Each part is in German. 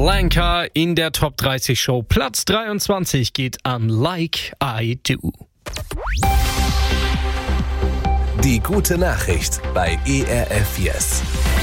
Blanca in der Top 30 Show. Platz 23 geht an Like I Do. Die gute Nachricht bei ERF Yes.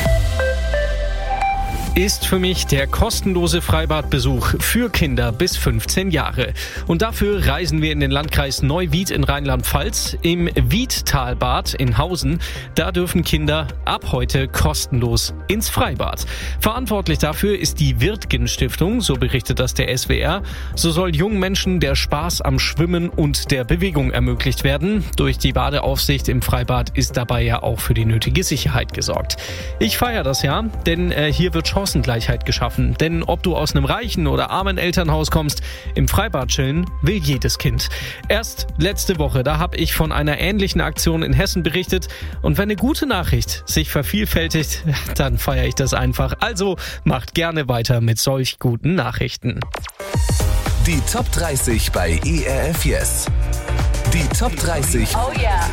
Ist für mich der kostenlose Freibadbesuch für Kinder bis 15 Jahre. Und dafür reisen wir in den Landkreis Neuwied in Rheinland-Pfalz. Im Wiedtalbad in Hausen, da dürfen Kinder ab heute kostenlos ins Freibad. Verantwortlich dafür ist die Wirtgen-Stiftung, so berichtet das der SWR. So soll jungen Menschen der Spaß am Schwimmen und der Bewegung ermöglicht werden. Durch die Badeaufsicht im Freibad ist dabei ja auch für die nötige Sicherheit gesorgt. Ich feiere das ja, denn hier wird Chancengleichheit geschaffen. Denn ob du aus einem reichen oder armen Elternhaus kommst, im Freibad chillen will jedes Kind. Erst letzte Woche, da habe ich von einer ähnlichen Aktion in Hessen berichtet. Und wenn eine gute Nachricht sich vervielfältigt, dann feiere ich das einfach. Also macht gerne weiter mit solch guten Nachrichten. Die Top 30 bei ERF Yes. Die Top 30. Oh yeah.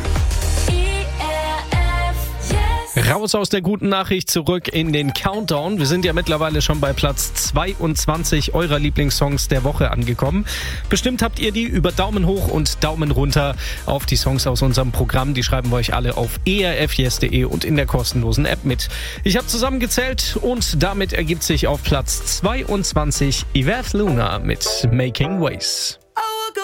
Raus aus der guten Nachricht, zurück in den Countdown. Wir sind ja mittlerweile schon bei Platz 22 eurer Lieblingssongs der Woche angekommen. Bestimmt habt ihr die über Daumen hoch und Daumen runter auf die Songs aus unserem Programm. Die schreiben wir euch alle auf erfyes.de und in der kostenlosen App mit. Ich habe zusammengezählt und damit ergibt sich auf Platz 22 Yvette Luna mit Making Ways.